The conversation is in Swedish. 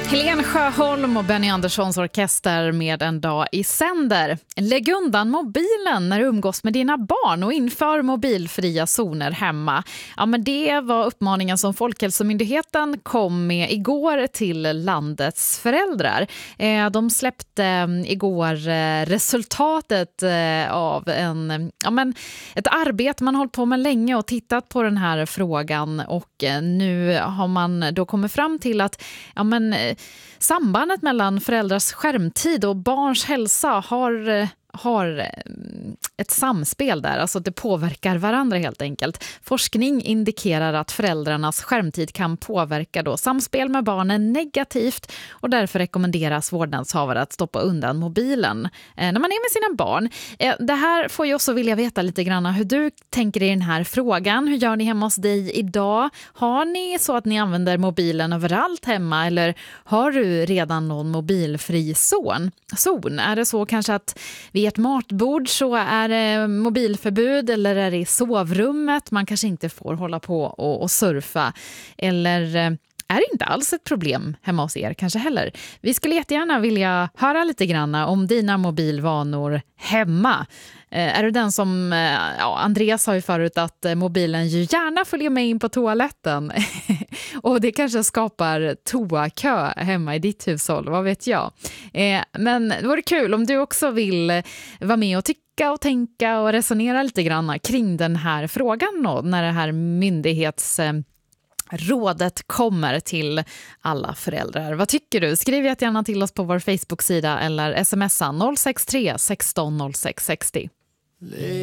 Helene Sjöholm och Benny Anderssons orkester med En dag i sänder. Lägg undan mobilen när du umgås med dina barn och inför mobilfria zoner hemma. Ja, men det var uppmaningen som Folkhälsomyndigheten kom med igår till landets föräldrar. De släppte igår resultatet av ett arbete man hållit på med länge och tittat på den här frågan, och nu har man då kommit fram till att sambandet mellan föräldrars skärmtid och barns hälsa har ett samspel där, alltså det påverkar varandra helt enkelt. Forskning indikerar att föräldrarnas skärmtid kan påverka då samspel med barnen negativt, och därför rekommenderas vårdnadshavare att stoppa undan mobilen när man är med sina barn. Det här får jag också vilja veta lite grann hur du tänker i den här frågan. Hur gör ni hemma hos dig idag? Har ni så att ni använder mobilen överallt hemma, eller har du redan någon mobilfri zon? Är det så kanske att vid ett matbord så är det mobilförbud, eller är det i sovrummet man kanske inte får hålla på och surfa, eller är det inte alls ett problem hemma hos er kanske heller? Vi skulle jättegärna vilja höra lite grann om dina mobilvanor hemma. Är du den som, Andreas har ju förut att mobilen ju gärna följer med in på toaletten och det kanske skapar toakö hemma i ditt hushåll, vad vet jag. Men det vore kul om du också vill vara med och tycka och tänka och resonera lite grann kring den här frågan då, när det här rådet kommer till alla föräldrar. Vad tycker du? Skriv gärna till oss på vår Facebook-sida eller smsa 063 16 06 60.